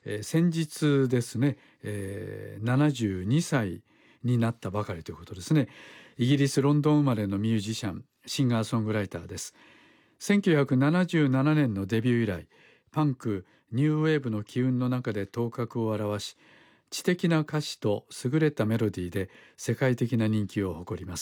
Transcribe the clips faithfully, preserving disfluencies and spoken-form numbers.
えー、先日ですね、えー、ななじゅうにさいになったばかりということですね。イギリス・ロンドン生まれのミュージシャン、シンガーソングライターです。せんきゅうひゃくななじゅうななねんのデビュー以来、パンク、ニューウェーブの機運の中で頭角を現し、知的な歌詞と優れたメロディーで世界的な人気を誇ります。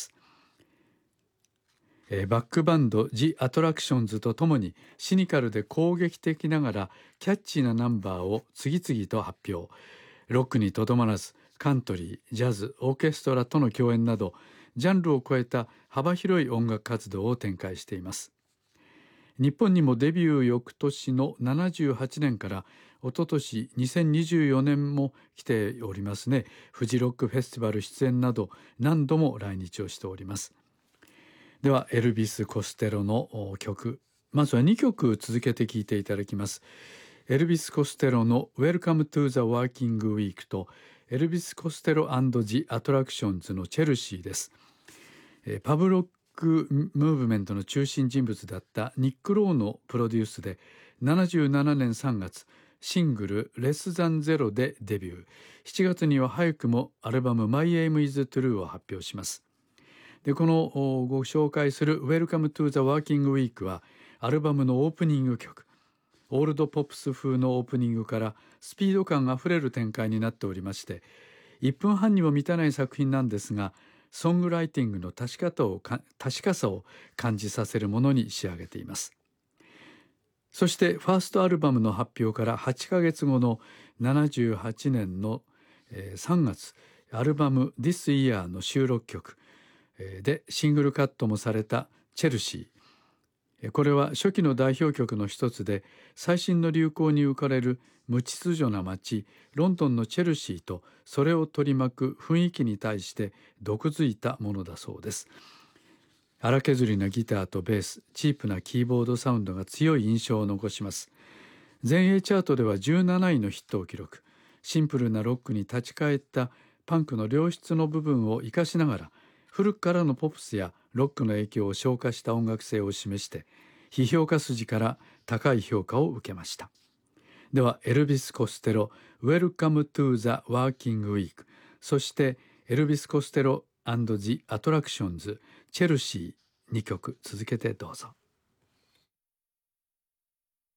えー、バックバンドジ・アトラクションズとともにシニカルで攻撃的ながらキャッチーなナンバーを次々と発表。ロックにとどまらずカントリー、ジャズ、オーケストラとの共演などジャンルを超えた幅広い音楽活動を展開しています。日本にもデビュー翌年のななじゅうはちねんから一昨年にせんにじゅうよねんも来ておりますね。フジロックフェスティバル出演など何度も来日をしております。ではエルビス・コステロの曲、まずはにきょく続けて聴いていただきます。エルビス・コステロの Welcome to the Working Week とエルビス・コステロ&ジ・アトラクションズのチェルシーです。パブロックムーブメントの中心人物だったニック・ローのプロデュースでななじゅうななねんさんがつシングル「レス・ザン・ゼロ」でデビュー。しちがつには早くもアルバム「My Aim is True」を発表します。でこのご紹介する Welcome to the Working Week はアルバムのオープニング曲、オールドポップス風のオープニングからスピード感あふれる展開になっておりまして、いっぷんはんにも満たない作品なんですが、ソングライティングの確かとを確かさを感じさせるものに仕上げています。そしてファーストアルバムの発表からはちかげつごのななじゅうはちねんのさんがつ、アルバム This Year の収録曲でシングルカットもされたチェルシー。これは初期の代表曲の一つで、最新の流行に浮かれる無秩序な街ロンドンのチェルシーとそれを取り巻く雰囲気に対して毒づいたものだそうです。荒削りなギターとベース、チープなキーボードサウンドが強い印象を残します。全英チャートではじゅうなないのヒットを記録。シンプルなロックに立ち返ったパンクの良質の部分を生かしながら、古くからのポップスやロックの影響を昇華した音楽性を示して、批評家筋から高い評価を受けました。では、エルビス・コステロ、Welcome to the Working Week、そしてエルビス・コステロ&ジ・アトラクションズ、チェルシーにきょく続けてどうぞ。